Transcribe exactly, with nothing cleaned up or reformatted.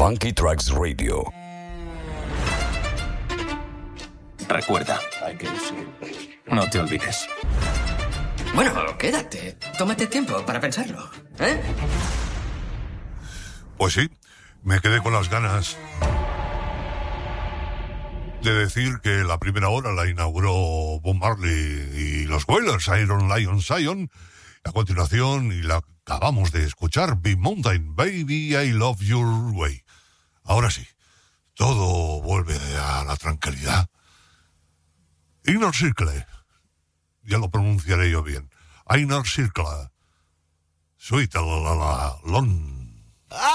Funky Tracks Radio. Recuerda, no te olvides. Bueno, quédate. Tómate tiempo para pensarlo, ¿eh? Pues sí, me quedé con las ganas de decir que la primera hora la inauguró Bob Marley y los Wailers, Iron Lion Zion. A continuación, y la acabamos de escuchar, Big Mountain, Baby, I Love Your Way. Ahora sí, todo vuelve a la tranquilidad. Inner Circle, ya lo pronunciaré yo bien. Inner Circle, Sweet la la la, Lon.